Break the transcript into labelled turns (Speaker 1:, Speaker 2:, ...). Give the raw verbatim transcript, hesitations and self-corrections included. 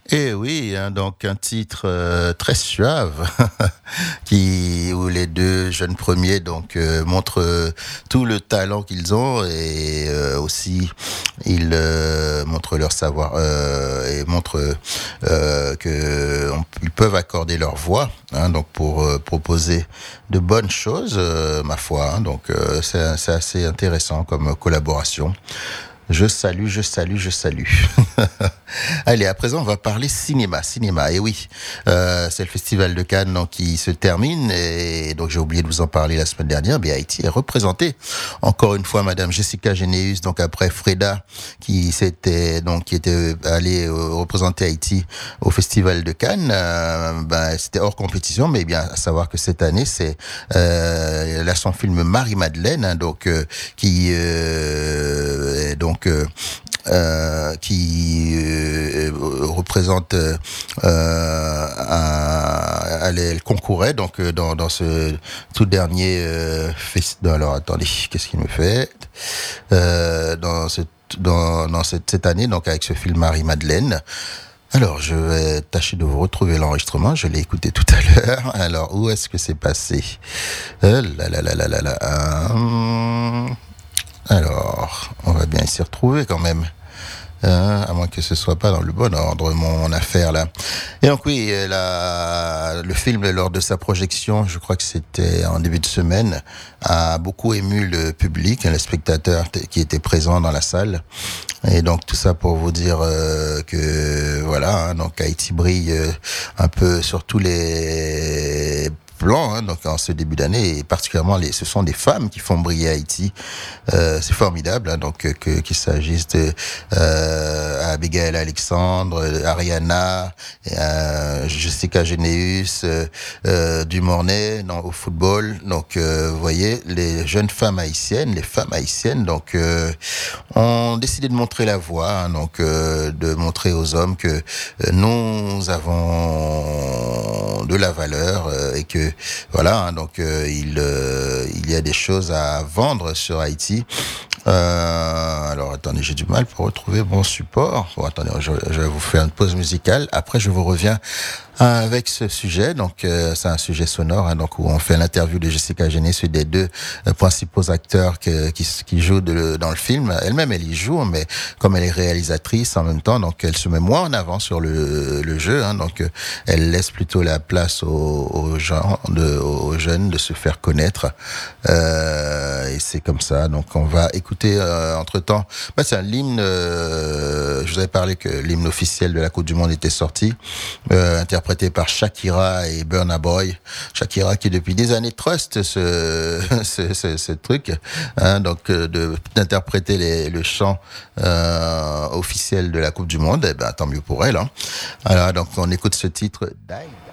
Speaker 1: Eh oui, hein, donc un titre euh, très suave qui où les deux jeunes premiers donc euh, montrent euh, tout le talent qu'ils ont et euh, aussi ils euh, montrent leur savoir euh, et montrent euh, que on- ils peuvent accorder leur voix hein, donc pour euh, proposer de bonnes choses euh, ma foi hein, donc euh, c'est c'est assez intéressant comme collaboration. Je salue, je salue, je salue. Allez, à présent, on va parler cinéma. Cinéma, et oui, euh, c'est le Festival de Cannes donc, qui se termine. Et donc, j'ai oublié de vous en parler la semaine dernière. Mais Haïti est représenté. Encore une fois, Madame Jessica Généus, donc après Freda, qui s'était donc qui était allée euh, représenter Haïti au Festival de Cannes. Euh, ben, c'était hors compétition, mais bien à savoir que cette année, c'est euh, là son film Marie-Madeleine, hein, donc euh, qui euh, est donc euh, euh, qui euh, représente euh, un, elle, elle concourait donc euh, dans, dans ce tout dernier euh, fest... alors attendez, qu'est-ce qu'il me fait euh, dans ce dans, dans cette, cette année donc avec ce film Marie-Madeleine. Alors, je vais tâcher de vous retrouver l'enregistrement. Je l'ai écouté tout à l'heure. Alors, où est-ce que c'est passé euh, là, là, là, là, là, là. Hum. Alors, on va bien s'y retrouver quand même. Hein, à moins que ce soit pas dans le bon ordre, mon affaire là. Et donc oui, la, le film, lors de sa projection, je crois que c'était en début de semaine, a beaucoup ému le public, les spectateurs t- qui étaient présents dans la salle. Et donc tout ça pour vous dire euh, que voilà, hein, donc Haïti brille euh, un peu sur tous les plans, hein, donc en ce début d'année, et particulièrement les, ce sont des femmes qui font briller Haïti. Euh, c'est formidable, hein, donc que qu'il s'agisse de euh, Abigail Alexandre, Ariana, euh, Jessica Généus, euh, euh, Dumornay non, au football. Donc, euh, vous voyez, les jeunes femmes haïtiennes, les femmes haïtiennes, donc euh, ont décidé de montrer la voie, hein, donc euh, de montrer aux hommes que euh, nous avons de la valeur euh, et que voilà, hein, donc euh, il euh, il y a des choses à vendre sur Haïti. Euh, alors attendez, j'ai du mal pour retrouver mon support. Bon, attendez, je, je vais vous faire une pause musicale. Après, je vous reviens avec ce sujet. Donc, euh, c'est un sujet sonore, hein, donc où on fait l'interview de Jessica Géné, celui des deux euh, principaux acteurs que, qui, qui jouent de, dans le film. Elle-même, elle y joue, mais comme elle est réalisatrice en même temps, donc elle se met moins en avant sur le, le jeu. Hein, donc, euh, elle laisse plutôt la place aux, aux gens, de, aux jeunes, de se faire connaître. Euh, et c'est comme ça. Donc, on va écouter euh, entre temps. Bah, c'est un l'hymne. Euh, je vous avais parlé que l'hymne officiel de la Coupe du Monde était sorti. Euh, interprété par Shakira et Burna Boy. Shakira qui depuis des années trust ce ce, ce, ce truc, hein, donc euh, de d'interpréter les, le chant euh, officiel de la Coupe du Monde. Et ben tant mieux pour elle. Hein. Alors donc on écoute ce titre Die.